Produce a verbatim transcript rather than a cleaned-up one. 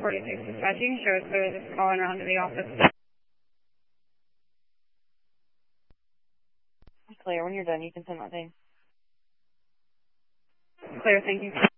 forty-six dispatching. Shows clear, just calling around to the office. Clear. When you're done, you can send that thing. Clear, thank you.